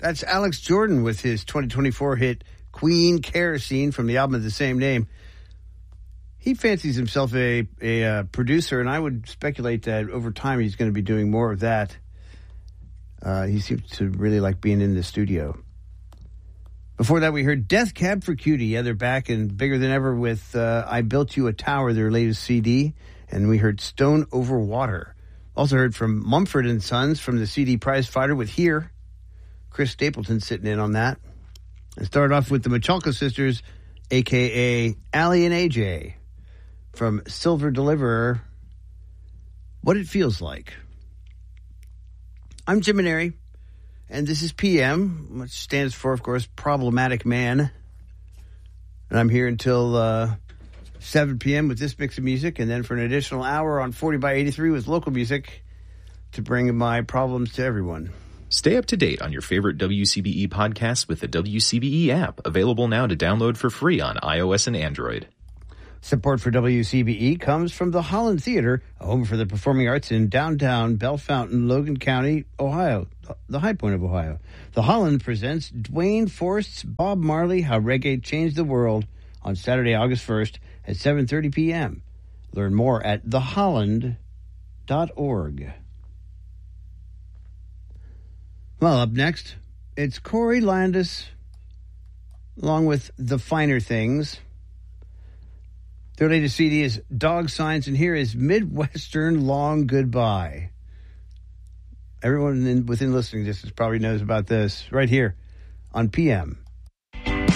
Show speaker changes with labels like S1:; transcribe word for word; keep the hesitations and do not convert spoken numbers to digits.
S1: That's Alex Jordan with his twenty twenty-four hit Queen Kerosene from the album of the same name. He fancies himself a, a uh, producer, and I would speculate that over time he's going to be doing more of that. Uh, he seems to really like being in the studio. Before that, we heard Death Cab for Cutie. Yeah, they're back and bigger than ever with uh, I Built You a Tower, their latest C D. And we heard Stone Over Water. Also heard from Mumford and Sons from the C D Prize Fighter with Here. Chris Stapleton sitting in on that. And started off with the Machalka Sisters, a k a. Allie and A J, from Silver Deliverer, What It Feels Like. I'm Jim Maneri, and this is P M, which stands for, of course, Problematic Man. And I'm here until uh, seven p.m. with this mix of music, and then for an additional hour on forty by eighty-three with local music to bring my problems to everyone.
S2: Stay up to date on your favorite W C B E podcasts with the W C B E app, available now to download for free on iOS and Android.
S1: Support for W C B E comes from the Holland Theater, a home for the performing arts in downtown Bellefontaine, Logan County, Ohio, the high point of Ohio. The Holland presents Dwayne Forrest's Bob Marley, How Reggae Changed the World on Saturday, August first at seven thirty p.m. Learn more at the holland dot org. Well, up next, it's Corey Landis, along with The Finer Things. Their latest C D is Dog Signs, and here is Midwestern Long Goodbye. Everyone in, within listening distance probably knows about this right here on P M.